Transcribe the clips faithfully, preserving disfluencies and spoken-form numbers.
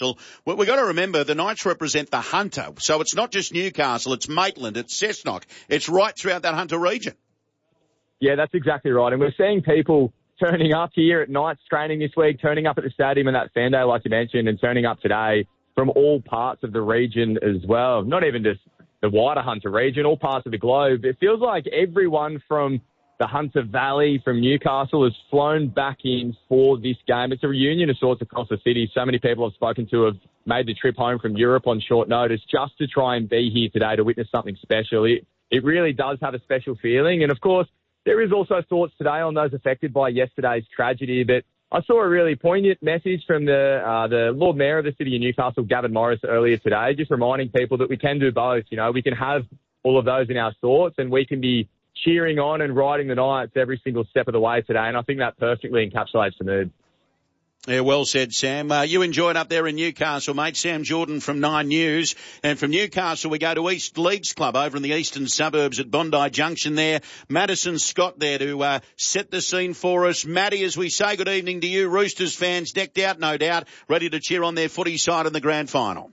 Well, we've got to remember the Knights represent the Hunter. So it's not just Newcastle, it's Maitland, it's Cessnock. It's right throughout that Hunter region. Yeah, that's exactly right. And we're seeing people turning up here at Knights training this week, turning up at the stadium and that fan day, like you mentioned, and turning up today from all parts of the region as well. Not even just the wider Hunter region, all parts of the globe. It feels like everyone from the Hunter Valley, from Newcastle, has flown back in for this game. It's a reunion of sorts across the city. So many people I've spoken to have made the trip home from Europe on short notice just to try and be here today to witness something special. It, it really does have a special feeling. And, of course, there is also thoughts today on those affected by yesterday's tragedy. But I saw a really poignant message from the uh, the Lord Mayor of the City of Newcastle, Gavin Morris, earlier today, just reminding people that we can do both. You know, we can have all of those in our thoughts and we can be cheering on and riding the Knights every single step of the way today. And I think that perfectly encapsulates the mood. Yeah, well said, Sam. Uh, you enjoyed up there in Newcastle, mate. Sam Jordan from Nine News. And from Newcastle, we go to East Leagues Club over in the eastern suburbs at Bondi Junction there. Madison Scott there to uh, set the scene for us. Matty, as we say good evening to you, Roosters fans decked out, no doubt, ready to cheer on their footy side in the grand final.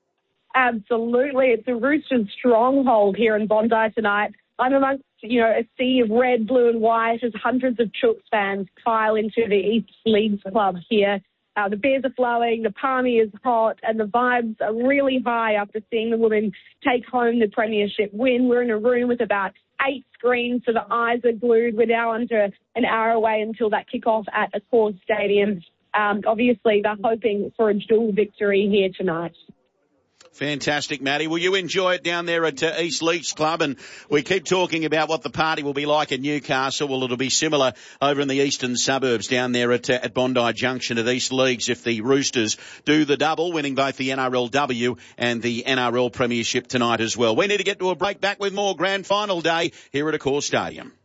Absolutely. It's a Roosters stronghold here in Bondi tonight. I'm amongst, you know, a sea of red, blue and white as hundreds of Chooks fans pile into the East Leagues Club here. Uh, the beers are flowing, the palmy is hot, and the vibes are really high after seeing the women take home the premiership win. We're in a room with about eight screens, so the eyes are glued. We're now under an hour away until that kickoff at Accor Stadium. Um, obviously, they're hoping for a dual victory here tonight. Fantastic, Matty. Will you enjoy it down there at uh, East Leagues Club? And we keep talking about what the party will be like in Newcastle. Well, it'll be similar over in the eastern suburbs down there at, uh, at Bondi Junction at East Leagues if the Roosters do the double, winning both the N R L W and the N R L Premiership tonight as well. We need to get to a break. Back with more grand final day here at Accor Stadium.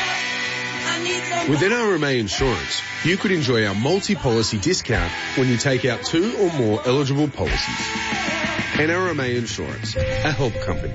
With N R M A Insurance, you could enjoy our multi-policy discount when you take out two or more eligible policies. N R M A Insurance, a help company.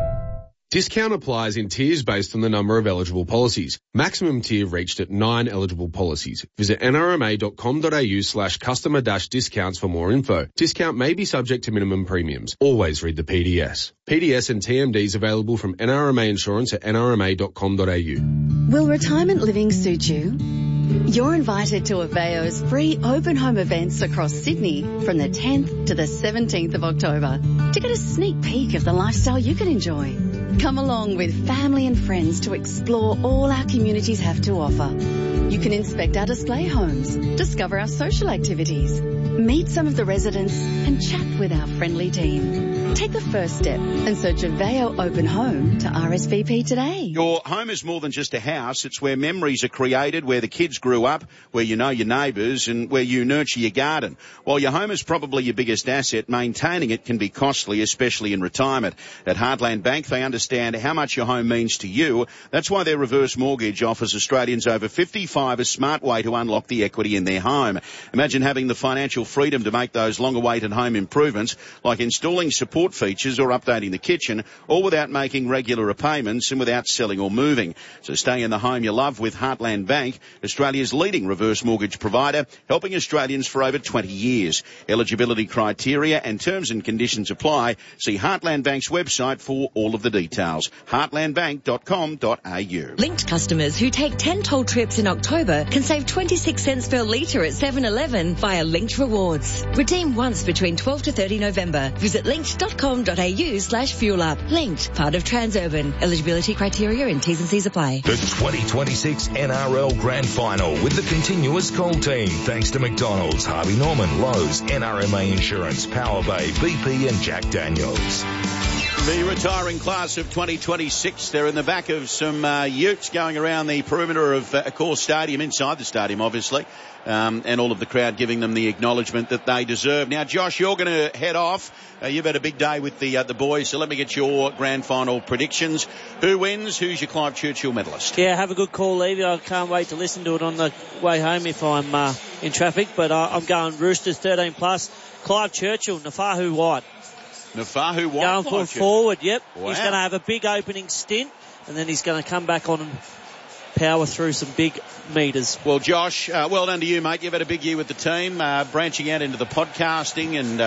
Discount applies in tiers based on the number of eligible policies. Maximum tier reached at nine eligible policies. Visit nrma.com.au slash customer dash discounts for more info. Discount may be subject to minimum premiums. Always read the P D S. P D S and T M Ds available from N R M A Insurance at n r m a dot com dot a u. Will retirement living suit you? You're invited to Aveo's free open home events across Sydney from the tenth to the seventeenth of October to get a sneak peek of the lifestyle you can enjoy. Come along with family and friends to explore all our communities have to offer. You can inspect our display homes, discover our social activities, meet some of the residents and chat with our friendly team. Take the first step and search Aveo Open Home to R S V P today. Your home is more than just a house. It's where memories are created, where the kids grew up, where you know your neighbours and where you nurture your garden. While your home is probably your biggest asset, maintaining it can be costly, especially in retirement. At Heartland Bank, they understand how much your home means to you. That's why their reverse mortgage offers Australians over fifty-five a smart way to unlock the equity in their home. Imagine having the financial freedom to make those long-awaited home improvements, like installing support features or updating the kitchen, all without making regular repayments and without selling or moving. So stay in the home you love with Heartland Bank, Australia's leading reverse mortgage provider, helping Australians for over twenty years. Eligibility criteria and terms and conditions apply. See Heartland Bank's website for all of the details. heartland bank dot com dot a u. Linked customers who take ten toll trips in October can save twenty-six cents per litre at seven eleven via Linked Rewards. Redeem once between twelfth to thirtieth November. Visit linked dot com dot a u slash fuel up. Linked, part of Transurban. Eligibility criteria and T's and C's apply. The twenty twenty-six N R L Grand Final with the continuous call team. Thanks to McDonald's, Harvey Norman, Lowe's, N R M A Insurance, Power Bay, B P and Jack Daniels. The retiring class of twenty twenty-six, they're in the back of some uh, utes going around the perimeter of uh, Accor Stadium, inside the stadium obviously, um, and all of the crowd giving them the acknowledgement that they deserve. Now, Josh, you're going to head off. Uh, you've had a big day with the uh, the boys, so let me get your grand final predictions. Who wins? Who's your Clive Churchill medalist? Yeah, have a good call, Levy. I can't wait to listen to it on the way home if I'm uh, in traffic, but uh, I'm going Roosters thirteen plus. Clive Churchill, Nafahu White. Nafahu White. Going for forward, yep. Wow. He's going to have a big opening stint, and then he's going to come back on and power through some big metres. Well, Josh, uh, well done to you, mate. You've had a big year with the team, uh, branching out into the podcasting and uh,